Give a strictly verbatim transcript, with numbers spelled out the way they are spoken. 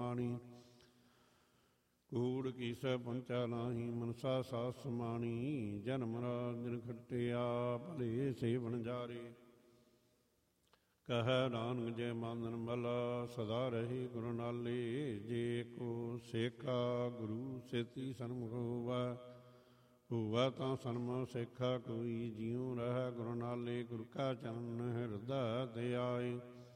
ਬਾਣੀ। ਕੂੜ ਕੀਸੈ ਪਹੁੰਚਾ ਨਾਹੀ ਮਨਸਾ ਸਾਸ ਸਮਾਣੀ। ਜਨਮ ਰਾਜ ਦਿਨ ਖੱਟਿਆ ਭਲੇ ਸੇਵਨ ਜਾਰੇ। ਕਹਿ ਨਾਨਕ ਜੈ ਮਾਨਨ ਮਲਾ ਸਦਾ ਰਹੇ ਗੁਰੂ ਨਾਲੇ। ਜੇ ਕੋ ਸੇਖਾ ਗੁਰੂ ਸੇਤੀ ਸਨਮੁਖ ਹੋਵੈ। ਹੋਵੈ ਤਾਂ ਸਨਮੁਖ ਸੇਖਾ ਕੋਈ। ਜਿਉ ਰਹਿ ਗੁਰੂ ਨਾਲੇ ਗੁਰ ਕਾ ਚਰਨ ਹਿਰਦੈ ਤੇ ਆਏ।